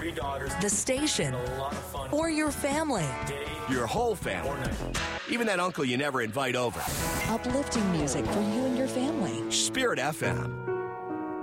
3 daughters, the station, a lot of fun. or your family. Your whole family. Even that uncle you never invite over. Uplifting music for you and your family. Spirit FM.